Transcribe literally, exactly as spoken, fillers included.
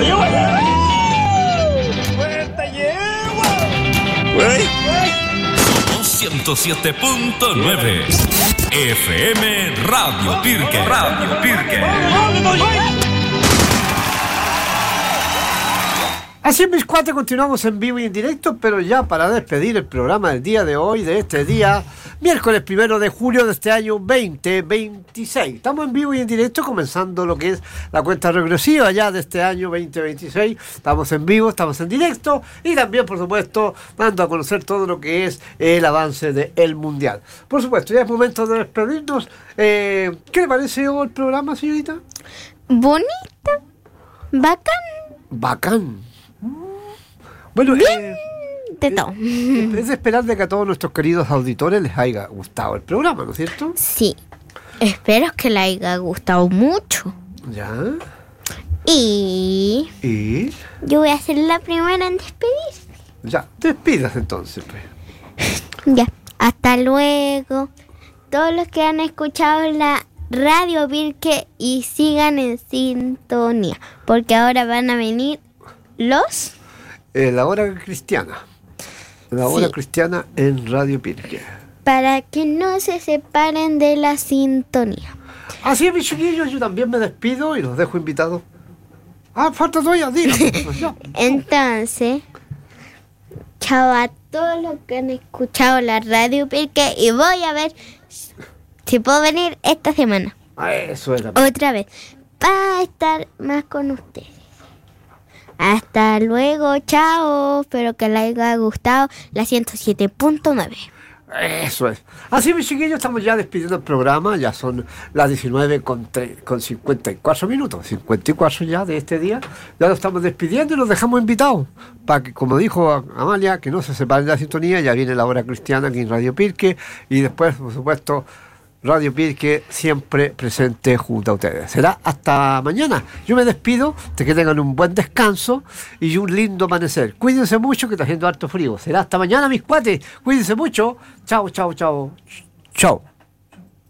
ciento siete punto nueve F M Radio Pirque. Radio Pirque. Así es, mis cuates, continuamos en vivo y en directo, pero ya para despedir el programa del día de hoy, de este día, miércoles primero de julio de este año veinte veintiséis. Estamos en vivo y en directo, comenzando lo que es la cuenta regresiva ya de este año veinte veintiséis. Estamos en vivo, estamos en directo y también, por supuesto, dando a conocer todo lo que es el avance del Mundial. Por supuesto, ya es momento de despedirnos. Eh, ¿Qué le pareció el programa, señorita? Bonita, bacán. Bacán. Bueno, Bien, eh, de todo. eh, es de esperar de que a todos nuestros queridos auditores les haya gustado el programa, ¿no es cierto? Sí, espero que le haya gustado mucho. Ya. Y Y yo voy a ser la primera en despedirse. ya, despidas entonces, pues. Ya, hasta luego. Todos los que han escuchado la Radio Pirque y sigan en sintonía, porque ahora van a venir los... Eh, la hora cristiana. La hora Sí. cristiana en Radio Pirque. para que no se separen de la sintonía. Así es, mis chiquillos, yo también me despido y los dejo invitados. Ah, falta todavía, dígame. Pues ya. Entonces, chao a todos los que han escuchado la Radio Pirque y voy a ver si puedo venir esta semana. Ah, eso era. Otra vez, para estar más con ustedes. Hasta luego, chao. Espero que les haya gustado la ciento siete punto nueve. Eso es. Así, mis chiquillos, estamos ya despidiendo el programa. Ya son las diecinueve con cincuenta y cuatro minutos. cincuenta y cuatro ya de este día. Ya lo estamos despidiendo y los dejamos invitados. Para que, como dijo Amalia, que no se separen de la sintonía. Ya viene la hora cristiana aquí en Radio Pirque. Y después, por supuesto, Radio Pirque siempre presente junto a ustedes. Será hasta mañana. Yo me despido, de que tengan un buen descanso y un lindo amanecer. Cuídense mucho, que está haciendo harto frío. Será hasta mañana, mis cuates. Cuídense mucho. Chao, chao, chao. Chao.